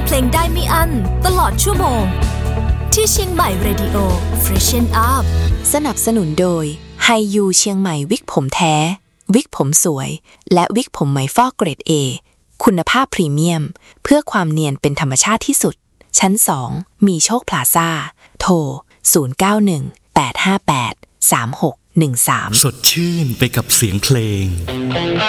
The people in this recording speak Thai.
เพลงได้ไม่อั้นตลอดชั่วโมงที่เชียงใหม่ Radio Freshen Up สนับสนุนโดยไฮยูเชียงใหม่วิกผมแท้วิกผมสวยและวิกผมไหมฟอกเกรด A คุณภาพพรีเมียมเพื่อความเนียนเป็นธรรมชาติที่สุดชั้น2มีโชคพลาซ่าโทร0918583613สดชื่นไปกับเสียงเพลง